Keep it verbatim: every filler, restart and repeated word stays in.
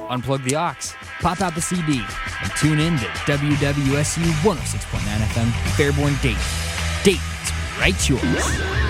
unplug the aux, pop out the C D, and tune in to W W S U one oh six point nine F M, Fairborn, Dayton. Dayton's right yours.